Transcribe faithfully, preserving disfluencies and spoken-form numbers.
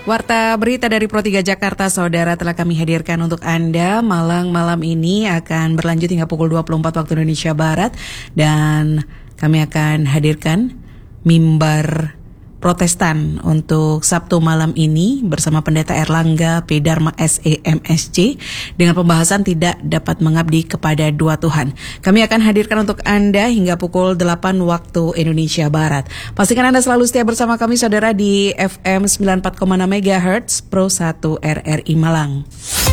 Warta berita dari Pro tiga Jakarta, saudara, telah kami hadirkan untuk Anda. Malang malam ini akan berlanjut hingga pukul dua puluh empat waktu Indonesia Barat. Dan kami akan hadirkan mimbar Protestan untuk Sabtu malam ini bersama Pendeta Erlangga P. Dharma S E M S C dengan pembahasan tidak dapat mengabdi kepada dua Tuhan. Kami akan hadirkan untuk Anda hingga pukul delapan waktu Indonesia Barat. Pastikan Anda selalu setia bersama kami, saudara, di F M sembilan puluh empat koma enam megahertz Pro satu R R I Malang.